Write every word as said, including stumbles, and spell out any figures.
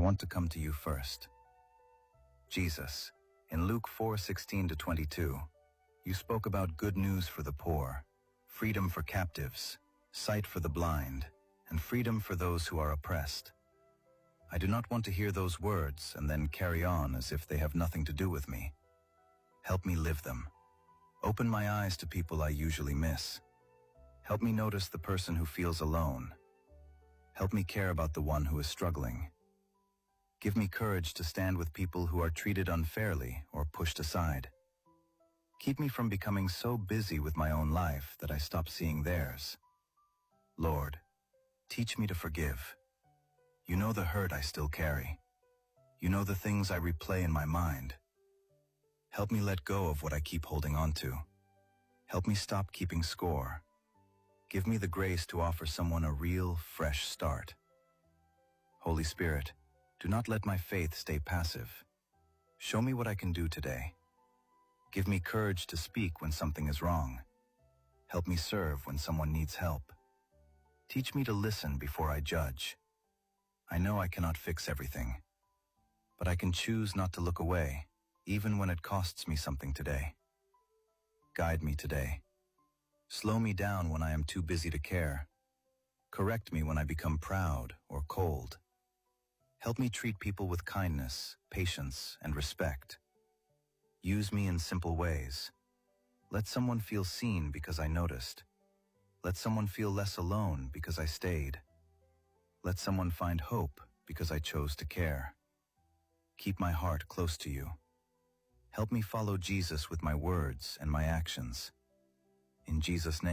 want to come to you first. Jesus, in Luke four sixteen to twenty-two, you spoke about good news for the poor, freedom for captives, sight for the blind, and freedom for those who are oppressed. I do not want to hear those words and then carry on as if they have nothing to do with me. Help me live them. Open my eyes to people I usually miss. Help me notice the person who feels alone. Help me care about the one who is struggling. Give me courage to stand with people who are treated unfairly or pushed aside. Keep me from becoming so busy with my own life that I stop seeing theirs. Lord, teach me to forgive. You know the hurt I still carry. You know the things I replay in my mind. Help me let go of what I keep holding on to. Help me stop keeping score. Give me the grace to offer someone a real, fresh start. Holy Spirit, do not let my faith stay passive. Show me what I can do today. Give me courage to speak when something is wrong. Help me serve when someone needs help. Teach me to listen before I judge. I know I cannot fix everything, but I can choose not to look away, even when it costs me something today. Guide me today. Slow me down when I am too busy to care. Correct me when I become proud or cold. Help me treat people with kindness, patience, and respect. Use me in simple ways. Let someone feel seen because I noticed. Let someone feel less alone because I stayed. Let someone find hope because I chose to care. Keep my heart close to you. Help me follow Jesus with my words and my actions. In Jesus' name.